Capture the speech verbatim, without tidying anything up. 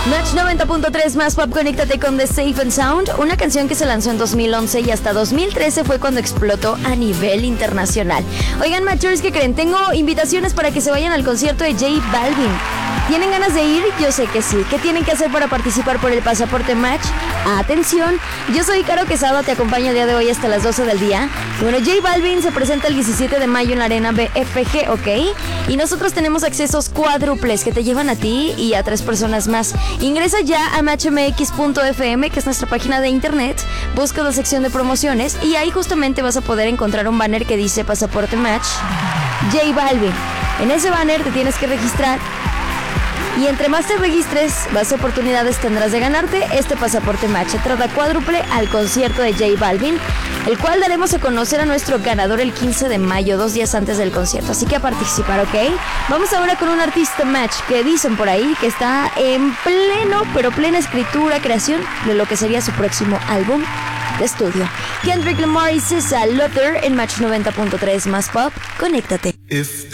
Match noventa punto tres más pop, conéctate con The Safe and Sound, una canción que se lanzó en dos mil once y hasta dos mil trece fue cuando explotó a nivel internacional. Oigan, Matchers, ¿qué creen? Tengo invitaciones para que se vayan al concierto de J Balvin. ¿Tienen ganas de ir? Yo sé que sí. ¿Qué tienen que hacer para participar por el pasaporte Match? Atención, yo soy Caro Quesada, te acompaño el día de hoy hasta las doce del día. Bueno, J Balvin se presenta el diecisiete de mayo en la Arena B F G, ¿ok? Y nosotros tenemos accesos cuádruples que te llevan a ti y a tres personas más. Ingresa ya a match m x punto f m, que es nuestra página de internet, busca la sección de promociones y ahí justamente vas a poder encontrar un banner que dice Pasaporte Match J Balvin. En ese banner te tienes que registrar y entre más te registres, más oportunidades tendrás de ganarte este pasaporte Match, entrada cuádruple al concierto de J Balvin, el cual daremos a conocer a nuestro ganador el quince de mayo, dos días antes del concierto, así que a participar, ¿ok? Vamos ahora con un artista Match que dicen por ahí que está en pleno, pero plena escritura, creación de lo que sería su próximo álbum de estudio. Kendrick Lamar y S Z A, Luther en Match noventa punto tres más pop, conéctate. If